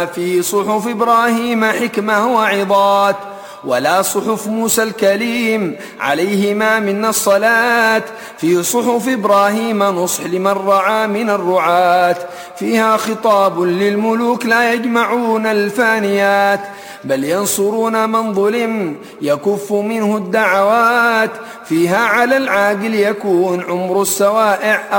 في صحف إبراهيم حكمة وعظات، ولا صحف موسى الكليم عليهما منا الصلاة. في صحف إبراهيم نصح لمن رعى من الرعاة، فيها خطاب للملوك لا يجمعون الفانيات، بل ينصرون من ظلم يكف منه الدعوات. فيها على العاقل يكون عمر السوائع